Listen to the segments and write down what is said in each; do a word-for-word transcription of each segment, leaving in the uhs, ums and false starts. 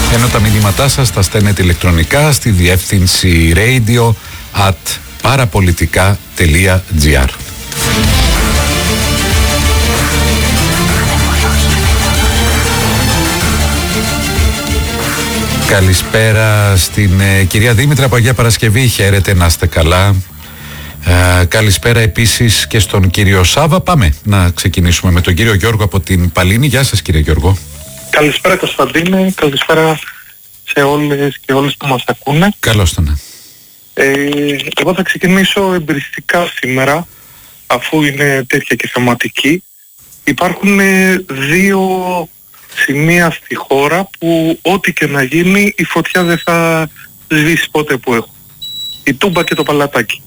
Ενώ τα μηνύματά σας τα στέλνετε ηλεκτρονικά στη διεύθυνση radio at parapolitica.gr. Καλησπέρα στην ε, κυρία Δήμητρα από Αγία Παρασκευή. Χαίρετε, να είστε καλά. Ε, καλησπέρα επίσης και στον κύριο Σάβα. Πάμε να ξεκινήσουμε με τον κύριο Γιώργο από την Παλίνη. Γεια σας, κύριε Γιώργο. Καλησπέρα Κωνσταντίνε, καλησπέρα σε όλες και όλες που μας ακούνε. Καλώς το να. Ε, εγώ θα ξεκινήσω εμπειριστικά σήμερα, αφού είναι τέτοια και θεματική. Υπάρχουν ε, δύο σημεία στη χώρα που ό,τι και να γίνει η φωτιά δεν θα σβήσει ποτέ που έχω. Η Τούμπα και το Παλατάκι.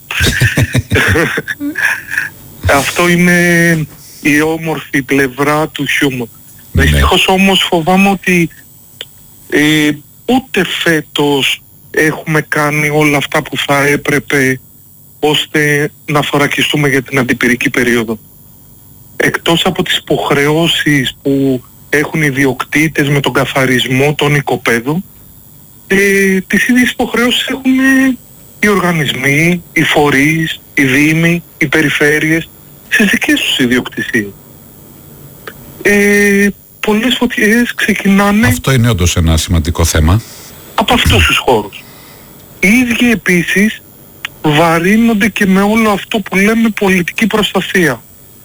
Αυτό είναι η όμορφη πλευρά του χιούμορ. Ναι. Δυστυχώς όμως φοβάμαι ότι ε, ούτε φέτος έχουμε κάνει όλα αυτά που θα έπρεπε ώστε να θωρακιστούμε για την αντιπυρική περίοδο. Εκτός από τις υποχρεώσεις που έχουν οι ιδιοκτήτες με τον καθαρισμό των οικοπαίδων, ε, τις ίδιες υποχρεώσεις έχουν οι οργανισμοί, οι φορείς, οι δήμοι, οι περιφέρειες στις δικές τους ιδιοκτησίες. Ε, πολλές φωτιές ξεκινάνε... Αυτό είναι όντως ένα σημαντικό θέμα. Από αυτούς τους χώρους. Οι ίδιοι επίσης βαρύνονται και με όλο αυτό που λέμε πολιτική προστασία.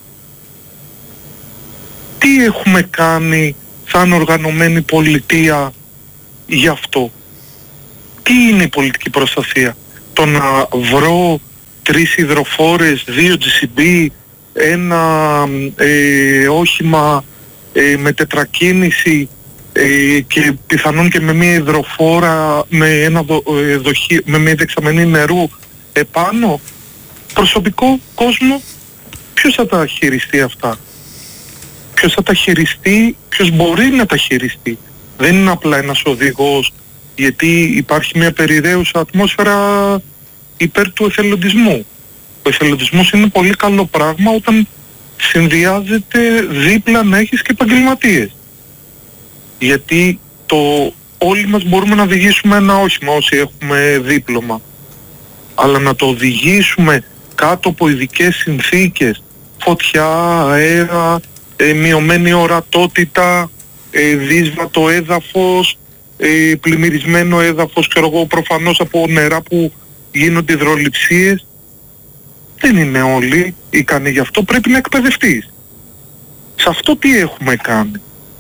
Τι έχουμε κάνει σαν οργανωμένη πολιτεία γι' αυτό? Τι είναι η πολιτική προστασία? Το να βρω τρεις υδροφόρες, δύο τζι σι μπι, ένα ε, όχημα ε, με τετρακίνηση ε, και πιθανόν και με μια υδροφόρα, με, ένα δο, ε, δοχή, με μια δεξαμενή νερού επάνω? Προσωπικό κόσμο, ποιος θα τα χειριστεί αυτά? Ποιος θα τα χειριστεί, ποιος μπορεί να τα χειριστεί? Δεν είναι απλά ένας οδηγός, γιατί υπάρχει μια περιραίουσα ατμόσφαιρα υπέρ του εθελοντισμού. Ο εθελοντισμός είναι πολύ καλό πράγμα όταν συνδυάζεται δίπλα να έχεις και επαγγελματίες. Γιατί το, όλοι μας μπορούμε να οδηγήσουμε ένα όχημα όσοι έχουμε δίπλωμα. Αλλά να το οδηγήσουμε κάτω από ειδικές συνθήκες, φωτιά, αέρα, ε, μειωμένη ορατότητα, ε, δύσβατο έδαφος, ε, πλημμυρισμένο έδαφος, ξέρω εγώ, προφανώς από νερά που γίνονται υδρολειψίες. Δεν είναι όλοι ικανοί γι' αυτό, πρέπει να εκπαιδευτείς. Σε αυτό τι έχουμε κάνει?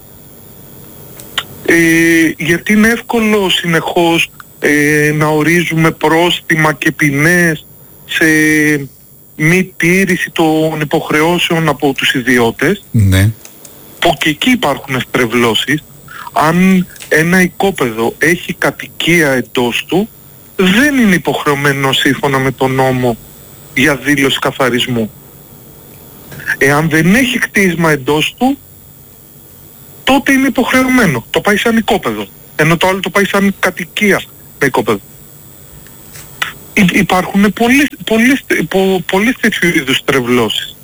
Ε, γιατί είναι εύκολο συνεχώς ε, να ορίζουμε πρόστιμα και ποινές σε μη τήρηση των υποχρεώσεων από τους ιδιώτες, ναι, που και εκεί υπάρχουν στρεβλώσεις. Αν ένα οικόπεδο έχει κατοικία εντός του, δεν είναι υποχρεωμένο σύμφωνα με τον νόμο για δήλωση καθαρισμού. Εάν δεν έχει κτίσμα εντός του, τότε είναι υποχρεωμένο. Το πάει σαν οικόπεδο, ενώ το άλλο το πάει σαν κατοικία με οικόπεδο. Υπάρχουν πολλές, πολλές, πο, πολλές τέτοιου είδους στρεβλώσεις.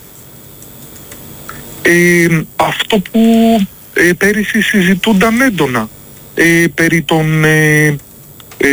Ε, αυτό που ε, πέρυσι συζητούνταν έντονα ε, περί των ε, ε,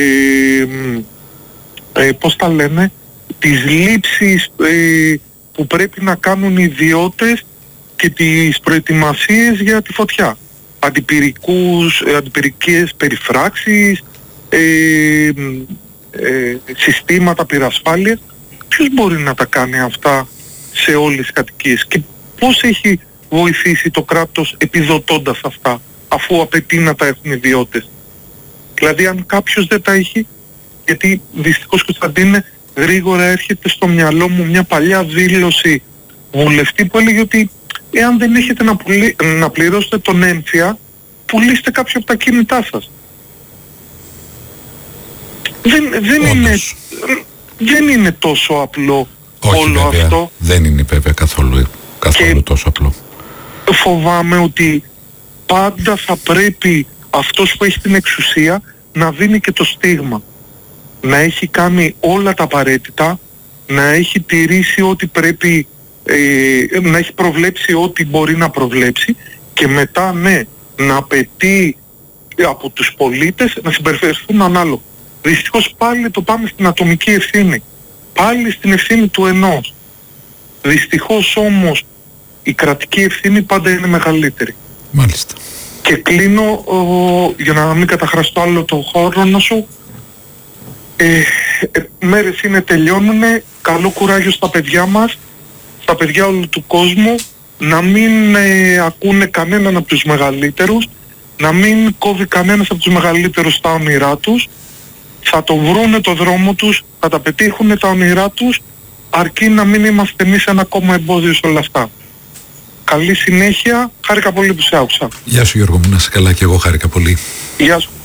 ε, πώς τα λένε, τις λήψεις ε, που πρέπει να κάνουν οι ιδιώτες και τις προετοιμασίες για τη φωτιά. Αντιπυρικούς, ε, αντιπυρικές περιφράξεις, ε, ε, συστήματα πυρασφάλειας. Ποιος μπορεί να τα κάνει αυτά σε όλες τις κατοικίες και πώς έχει βοηθήσει το κράτος επιδοτώντας αυτά, αφού απαιτεί να τα έχουν οι ιδιώτες? Δηλαδή αν κάποιος δεν τα έχει, γιατί δυστυχώς Κωνσταντίνε γρήγορα έρχεται στο μυαλό μου μια παλιά δήλωση βουλευτή που έλεγε ότι εάν δεν έχετε να, πουλί, να πληρώσετε τον έμφυα, πουλήστε κάποιο από τα κινητά σας. Δεν, δεν, είναι, δεν είναι τόσο απλό. Όχι, όλο βέβαια, αυτό. Δεν είναι βέβαια καθόλου, καθόλου και τόσο απλό. Φοβάμαι ότι πάντα θα πρέπει αυτός που έχει την εξουσία να δίνει και το στίγμα. Να έχει κάνει όλα τα απαραίτητα, να έχει τηρήσει ό,τι πρέπει, ε, να έχει προβλέψει ό,τι μπορεί να προβλέψει και μετά ναι, να απαιτεί από τους πολίτες να συμπεριφερθούν ανάλογα. Δυστυχώς πάλι το πάμε στην ατομική ευθύνη. Πάλι στην ευθύνη του ενός. Δυστυχώς όμως η κρατική ευθύνη πάντα είναι μεγαλύτερη. Μάλιστα. Και κλείνω, ο, για να μην καταχραστώ άλλο το χρόνο σου, ε, ε, μέρες είναι, τελειώνουνε, καλό κουράγιο στα παιδιά μας, στα παιδιά όλου του κόσμου, να μην ε, ακούνε κανέναν από τους μεγαλύτερους, να μην κόβει κανένας από τους μεγαλύτερους τα όνειρά τους, θα το βρούνε το δρόμο τους, θα τα πετύχουνε τα όνειρά τους, αρκεί να μην είμαστε εμείς ένα ακόμα εμπόδιο σε όλα αυτά. Καλή συνέχεια, χάρηκα πολύ που σε άκουσα. Γεια σου Γιώργο μου, να είσαι καλά, και εγώ χάρηκα πολύ. Γεια σου.